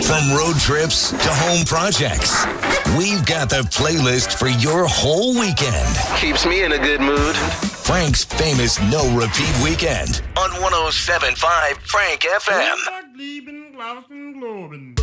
From road trips to home projects, we've got the playlist for your whole weekend. Keeps me in a good mood. Frank's famous no-repeat weekend on 107.5 Frank FM.